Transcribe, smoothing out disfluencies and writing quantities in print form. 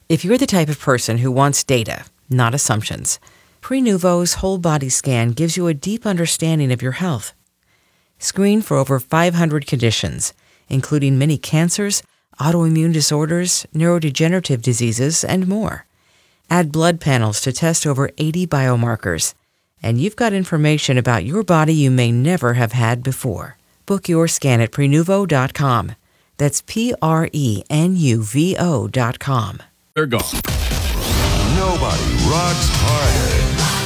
If you're the type of person who wants data, not assumptions, Prenuvo's whole body scan gives you a deep understanding of your health. Screen for over 500 conditions, including many cancers, autoimmune disorders, neurodegenerative diseases, and more. Add blood panels to test over 80 biomarkers, and you've got information about your body you may never have had before. Book your scan at Prenuvo.com. That's Prenuvo.com. They're gone. Nobody rocks harder